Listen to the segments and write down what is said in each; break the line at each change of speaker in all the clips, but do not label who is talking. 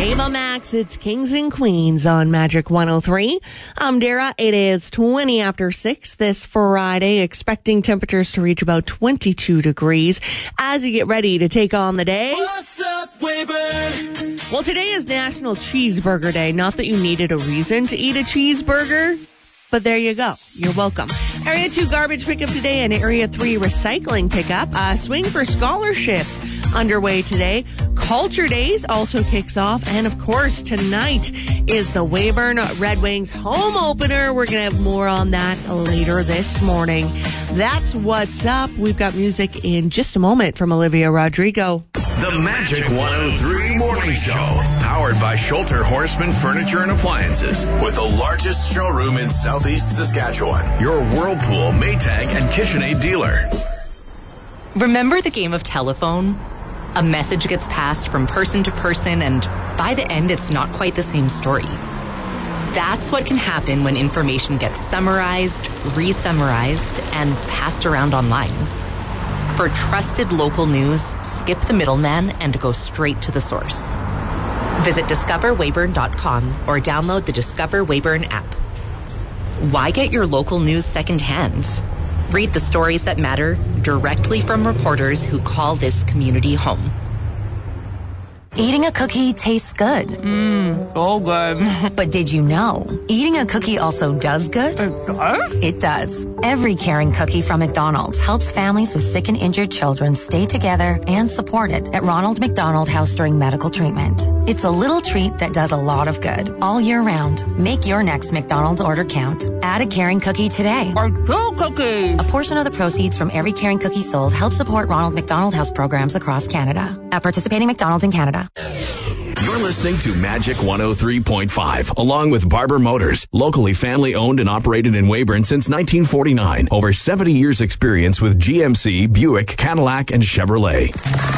Ava Max, it's Kings and Queens on Magic 103. I'm Dara. It is 20 after 6 this Friday, expecting temperatures to reach about 22 degrees as you get ready to take on the day.
What's up, Weyburn?
Well, today is National Cheeseburger Day. Not that you needed a reason to eat a cheeseburger, but there you go. You're welcome. Area 2 garbage pickup today and Area 3 recycling pickup. Swing for scholarships underway today. Culture Days also kicks off. And, of course, tonight is the Weyburn Red Wings home opener. We're going to have more on that later this morning. That's what's up. We've got music in just a moment from Olivia Rodrigo.
The Magic 103 Morning Show, powered by Schulter Horseman Furniture and Appliances, with the largest showroom in Southeast Saskatchewan. Your Whirlpool, Maytag, and KitchenAid dealer.
Remember the game of telephone? A message gets passed from person to person, and by the end, it's not quite the same story. That's what can happen when information gets summarized, re-summarized, and passed around online. For trusted local news, skip the middleman and go straight to the source. Visit discoverweyburn.com or download the Discover Weyburn app. Why get your local news secondhand? Read the stories that matter directly from reporters who call this community home.
Eating a cookie tastes good.
So good.
But did you know, eating a cookie also does good?
It does?
It does. Every caring cookie from McDonald's helps families with sick and injured children stay together and supported at Ronald McDonald House during medical treatment. It's a little treat that does a lot of good all year round. Make your next McDonald's order count. Add a caring cookie today.
Or 2 cookies.
A portion of the proceeds from every caring cookie sold helps support Ronald McDonald House programs across Canada. At participating McDonald's in Canada.
You're listening to Magic 103.5, along with Barber Motors, locally family-owned and operated in Weyburn since 1949. Over 70 years experience with GMC, Buick, Cadillac, and Chevrolet.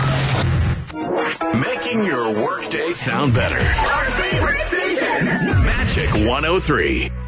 Making your workday sound better. Our favorite station, Magic 103.